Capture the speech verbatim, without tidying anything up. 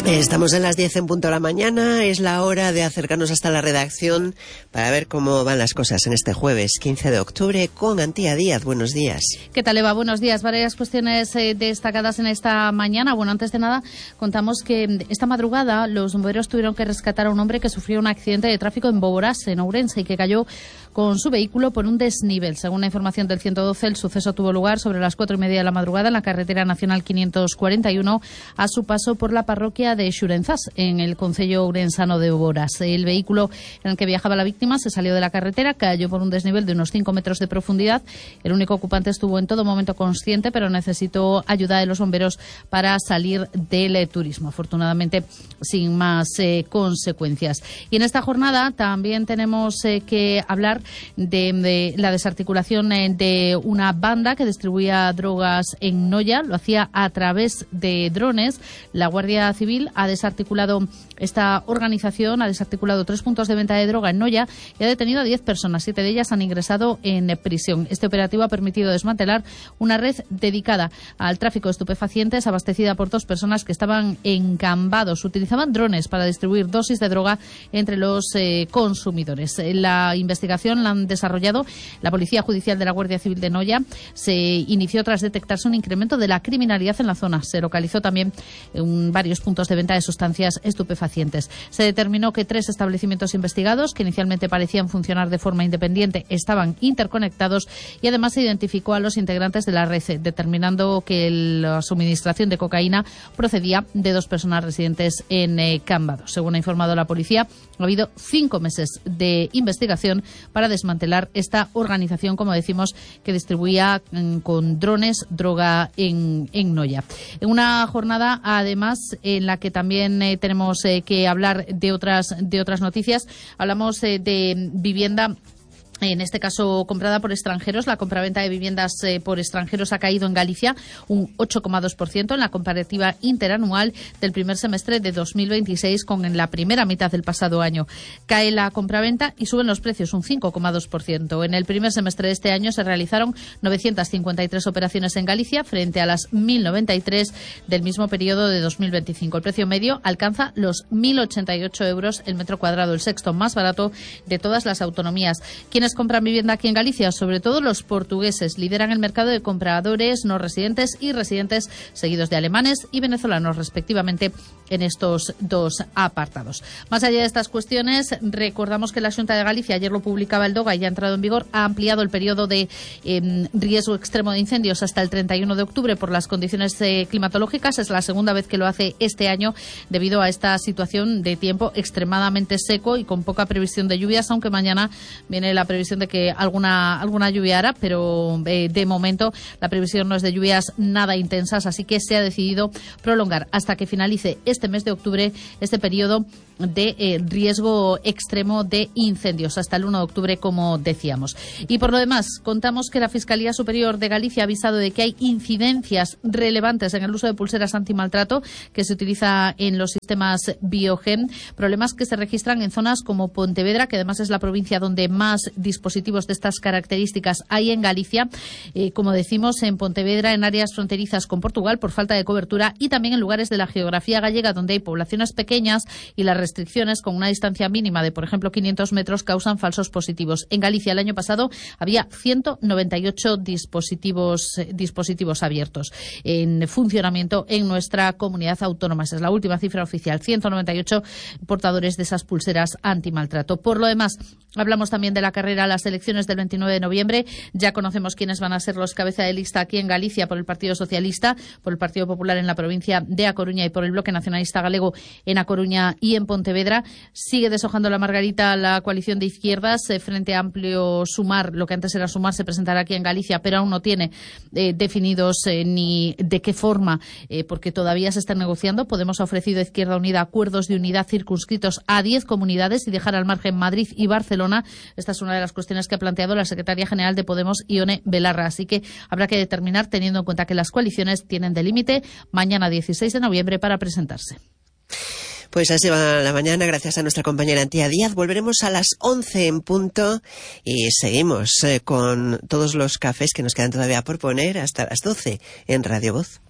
Estamos en las diez en punto de la mañana, es la hora de acercarnos hasta la redacción para ver cómo van las cosas en este jueves quince de octubre con Antía Díaz. Buenos días. ¿Qué tal, Eva? Buenos días. Varias cuestiones eh, destacadas en esta mañana. Bueno, antes de nada, contamos que esta madrugada los bomberos tuvieron que rescatar a un hombre que sufrió un accidente de tráfico en Boborás, en Ourense, y que cayó con su vehículo por un desnivel. Según la información del ciento doce, el suceso tuvo lugar sobre las cuatro y media de la madrugada en la carretera nacional quinientos cuarenta y uno, a su paso por la parroquia de Xurenzás, en el concello ourensano de Boborás. El vehículo en el que viajaba la víctima se salió de la carretera, cayó por un desnivel de unos cinco metros de profundidad. El único ocupante estuvo en todo momento consciente, pero necesitó ayuda de los bomberos para salir del turismo, afortunadamente sin más eh, consecuencias. Y en esta jornada también tenemos eh, que hablar de, de la desarticulación eh, de una banda que distribuía drogas en Noya. Lo hacía a través de drones. La Guardia Civil ha desarticulado esta organización, ha desarticulado tres puntos de venta de droga en Noya y ha detenido a diez personas. Siete de ellas han ingresado en prisión. Este operativo ha permitido desmantelar una red dedicada al tráfico de estupefacientes, abastecida por dos personas que estaban encambados. Utilizaban drones para distribuir dosis de droga entre los eh, consumidores. La investigación la han desarrollado la Policía Judicial de la Guardia Civil de Noya. Se inició tras detectarse un incremento de la criminalidad en la zona. Se localizó también en varios puntos de venta de sustancias estupefacientes. Se determinó que tres establecimientos investigados, que inicialmente parecían funcionar de forma independiente, estaban interconectados, y además se identificó a los integrantes de la red, determinando que la suministración de cocaína procedía de dos personas residentes en eh, Cambados. Según ha informado la policía, ha habido cinco meses de investigación para desmantelar esta organización, como decimos, que distribuía mm, con drones droga en, en Noya. En una jornada, además, en la que también eh, tenemos eh, que hablar de otras, de otras noticias. Hablamos eh, de vivienda, en este caso comprada por extranjeros. La compraventa de viviendas eh, por extranjeros ha caído en Galicia un ocho coma dos por ciento en la comparativa interanual del primer semestre de dos mil veintiséis con en la primera mitad del pasado año. Cae la compraventa y suben los precios un cinco coma dos por ciento. En el primer semestre de este año se realizaron novecientas cincuenta y tres operaciones en Galicia frente a las mil noventa y tres del mismo periodo de dos mil veinticinco. El precio medio alcanza los mil ochenta y ocho euros el metro cuadrado, el sexto más barato de todas las autonomías. ¿Quiénes compran vivienda aquí en Galicia? Sobre todo los portugueses. Lideran el mercado de compradores no residentes y residentes, seguidos de alemanes y venezolanos, respectivamente, en estos dos apartados. Más allá de estas cuestiones, recordamos que la Xunta de Galicia, ayer lo publicaba el DOGA y ya ha entrado en vigor, ha ampliado el periodo de eh, riesgo extremo de incendios hasta el treinta y uno de octubre por las condiciones eh, climatológicas. Es la segunda vez que lo hace este año debido a esta situación de tiempo extremadamente seco y con poca previsión de lluvias, aunque mañana viene la previsión de que alguna alguna lluvia hará, pero eh, de momento la previsión no es de lluvias nada intensas, así que se ha decidido prolongar hasta que finalice este mes de octubre este periodo de eh, riesgo extremo de incendios hasta el uno de octubre, como decíamos. Y por lo demás, contamos que la Fiscalía Superior de Galicia ha avisado de que hay incidencias relevantes en el uso de pulseras antimaltrato que se utiliza en los sistemas Biogen, problemas que se registran en zonas como Pontevedra, que además es la provincia donde más dispositivos de estas características hay en Galicia, eh, como decimos, en Pontevedra, en áreas fronterizas con Portugal por falta de cobertura, y también en lugares de la geografía gallega donde hay poblaciones pequeñas y las restricciones con una distancia mínima de, por ejemplo, quinientos metros causan falsos positivos. En Galicia el año pasado había ciento noventa y ocho dispositivos, eh, dispositivos abiertos en funcionamiento en nuestra comunidad autónoma. Esa es la última cifra oficial, ciento noventa y ocho portadores de esas pulseras antimaltrato. Por lo demás, hablamos también de la carrera a las elecciones del veintinueve de noviembre. Ya conocemos quiénes van a ser los cabeza de lista aquí en Galicia por el Partido Socialista, por el Partido Popular en la provincia de A Coruña y por el Bloque Nacionalista Galego en A Coruña y en Pontevedra. Sigue deshojando la margarita la coalición de izquierdas eh, frente a Amplio Sumar. Lo que antes era Sumar se presentará aquí en Galicia, pero aún no tiene eh, definidos eh, ni de qué forma, eh, porque todavía se están negociando. Podemos ha ofrecido a Izquierda Unida acuerdos de unidad circunscritos a diez comunidades y dejar al margen Madrid y Barcelona. Esta es una de las cuestiones que ha planteado la secretaria general de Podemos, Ione Belarra. Así que habrá que determinar, teniendo en cuenta que las coaliciones tienen de límite mañana dieciséis de noviembre para presentarse. Pues así va la mañana, gracias a nuestra compañera Antía Díaz. Volveremos a las once en punto y seguimos eh, con todos los cafés que nos quedan todavía por poner hasta las doce en Radio Voz.